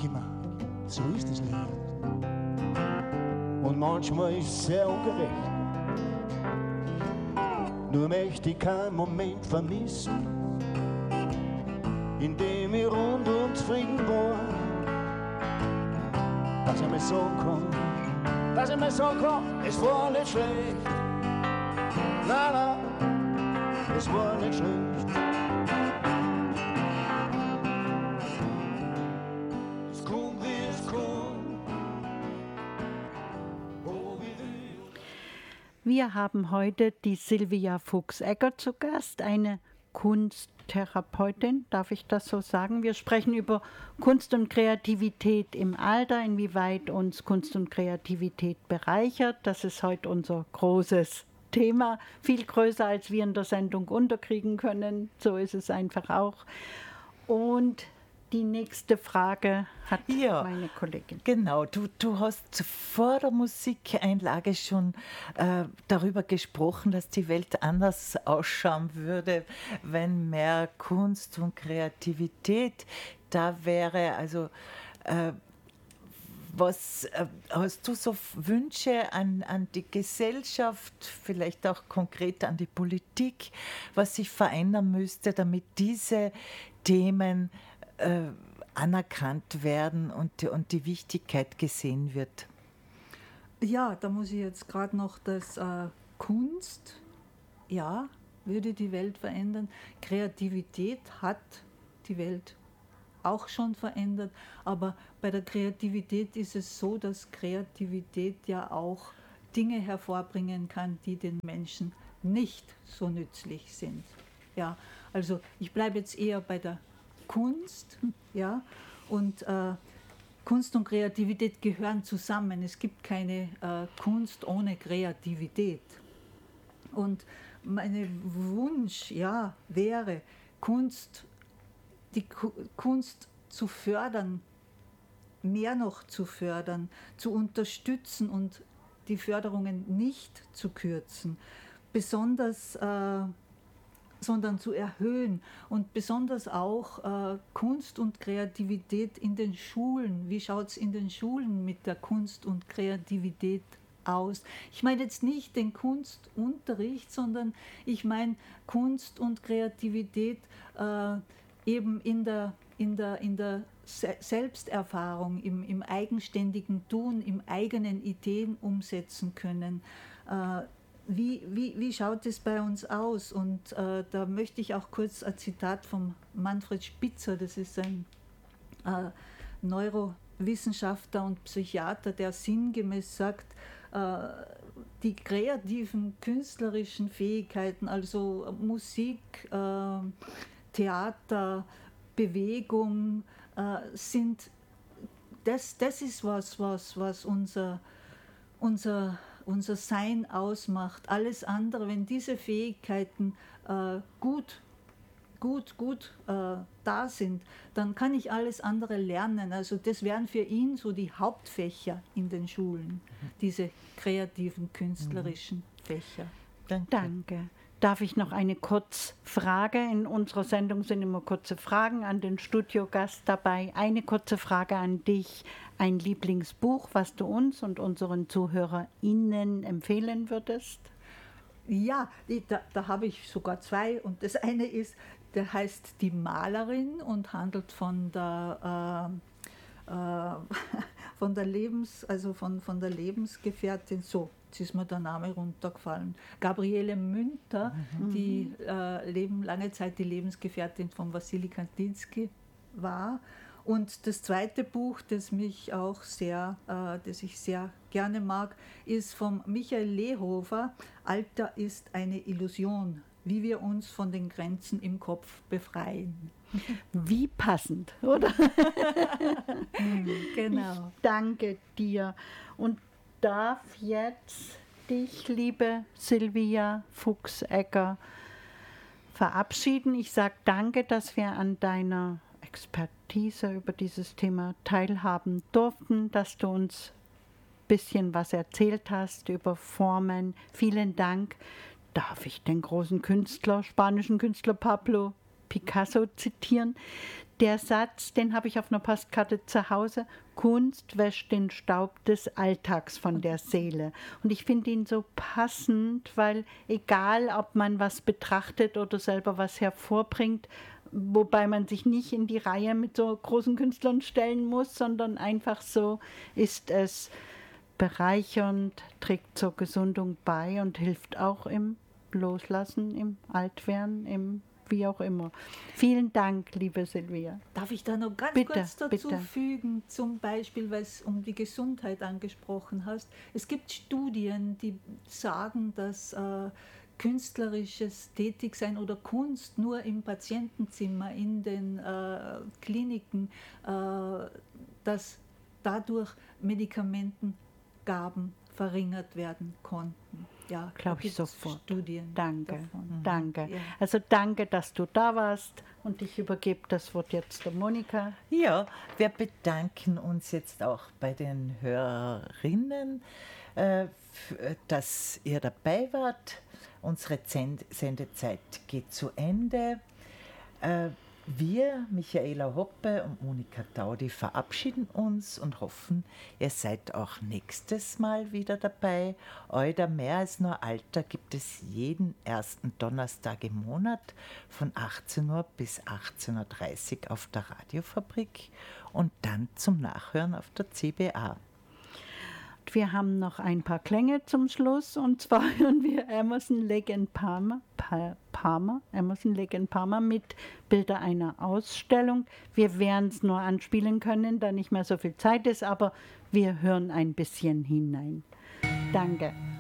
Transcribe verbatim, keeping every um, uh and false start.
denke ich mir, so ist das Leben. Und manchmal ist es sehr ungerecht. Nur möchte ich keinen Moment vermissen, in dem ich rund und zufrieden war. Dass ich mir sagen kann, dass ich mir sagen kann, es war nicht schlecht. Nein, nein, es war nicht schlecht. Es kommt, wie es kommt. Oh, wie will. Wir haben heute die Sylvia Fuchs-Egger zu Gast, eine Kunsttherapeutin, darf ich das so sagen? Wir sprechen über Kunst und Kreativität im Alter, inwieweit uns Kunst und Kreativität bereichert. Das ist heute unser großes Thema, viel größer, als wir in der Sendung unterkriegen können. So ist es einfach auch. Und die nächste Frage hat ja, meine Kollegin. Genau, du, du hast vor der Musikeinlage schon äh, darüber gesprochen, dass die Welt anders ausschauen würde, wenn mehr Kunst und Kreativität da wäre. Also äh, was äh, hast du so Wünsche an, an die Gesellschaft, vielleicht auch konkret an die Politik, was sich verändern müsste, damit diese Themen äh, anerkannt werden und, und die Wichtigkeit gesehen wird? Ja, da muss ich jetzt gerade noch das äh, Kunst, ja, würde die Welt verändern. Kreativität hat die Welt auch schon verändert, aber bei der Kreativität ist es so, dass Kreativität ja auch Dinge hervorbringen kann, die den Menschen nicht so nützlich sind. Ja, also ich bleibe jetzt eher bei der Kunst, ja, und äh, Kunst und Kreativität gehören zusammen. Es gibt keine äh, Kunst ohne Kreativität. Und mein Wunsch, ja, wäre, Kunst, die Ku- Kunst zu fördern, mehr noch zu fördern, zu unterstützen und die Förderungen nicht zu kürzen, besonders äh, sondern zu erhöhen und besonders auch äh, Kunst und Kreativität in den Schulen. Wie schaut es in den Schulen mit der Kunst und Kreativität aus? Ich meine jetzt nicht den Kunstunterricht, sondern ich meine Kunst und Kreativität äh, eben in der, in der, in der Se- Selbsterfahrung, im, im eigenständigen Tun, im eigenen Ideen umsetzen können. Äh, Wie, wie, wie schaut es bei uns aus? Und äh, da möchte ich auch kurz ein Zitat von Manfred Spitzer, das ist ein äh, Neurowissenschaftler und Psychiater, der sinngemäß sagt, äh, die kreativen künstlerischen Fähigkeiten, also Musik, äh, Theater, Bewegung, äh, sind, das, das ist was, was, was unser, unser unser Sein ausmacht. Alles andere, wenn diese Fähigkeiten äh, gut, gut, gut äh, da sind, dann kann ich alles andere lernen. Also das wären für ihn so die Hauptfächer in den Schulen, diese kreativen, künstlerischen Fächer. Danke. Danke. Darf ich noch eine Kurzfrage? In unserer Sendung sind immer kurze Fragen an den Studiogast dabei. Eine kurze Frage an dich. Ein Lieblingsbuch, was du uns und unseren ZuhörerInnen empfehlen würdest? Ja, da, da habe ich sogar zwei. Und das eine ist, der heißt Die Malerin und handelt von der, äh, äh, von der Lebens, also von, von der Lebensgefährtin. So, jetzt ist mir der Name runtergefallen. Gabriele Münter, mhm. die äh, leben, lange Zeit die Lebensgefährtin von Wassily Kandinsky war. Und das zweite Buch, das mich auch sehr, äh, das ich sehr gerne mag, ist von Michael Lehofer, Alter ist eine Illusion, wie wir uns von den Grenzen im Kopf befreien. Wie passend, oder? Genau. Ich danke dir und darf jetzt dich, liebe Sylvia Fuchs-Egger, verabschieden. Ich sage danke, dass wir an deiner Expertise über dieses Thema teilhaben durften, dass du uns ein bisschen was erzählt hast über Formen. Vielen Dank. Darf ich den großen Künstler, spanischen Künstler Pablo Picasso zitieren, der Satz, den habe ich auf einer Postkarte zu Hause: Kunst wäscht den Staub des Alltags von der Seele. Und ich finde ihn so passend, weil egal, ob man was betrachtet oder selber was hervorbringt, wobei man sich nicht in die Reihe mit so großen Künstlern stellen muss, sondern einfach so ist es bereichernd, trägt zur Gesundung bei und hilft auch im Loslassen, im Altwerden, im wie auch immer. Vielen Dank, liebe Silvia. Darf ich da noch ganz Bitte, kurz dazu bitte. fügen, zum Beispiel, weil es um die Gesundheit angesprochen hast. Es gibt Studien, die sagen, dass äh, künstlerisches Tätigsein oder Kunst nur im Patientenzimmer, in den äh, Kliniken, äh, dass dadurch Medikamentengaben verringert werden konnten. Ja, Glaube ich da gibt's sofort. Studien Danke, davon. danke. Ja. Also danke, dass du da warst, und ich übergebe das Wort jetzt der Monika. Ja, wir bedanken uns jetzt auch bei den Hörerinnen, äh, f- dass ihr dabei wart. Unsere Zend- Sendezeit geht zu Ende. Äh, Wir, Michaela Hoppe und Monika Daudi, verabschieden uns und hoffen, ihr seid auch nächstes Mal wieder dabei. Euer Mehr als nur Alter gibt es jeden ersten Donnerstag im Monat von achtzehn Uhr bis achtzehn Uhr dreißig auf der Radiofabrik und dann zum Nachhören auf der C B A. Wir haben noch ein paar Klänge zum Schluss, und zwar hören wir Emerson, Lake and Palmer, Pa- Palmer, Emerson, Lake and Palmer mit Bilder einer Ausstellung. Wir werden es nur anspielen können, da nicht mehr so viel Zeit ist, aber wir hören ein bisschen hinein. Danke.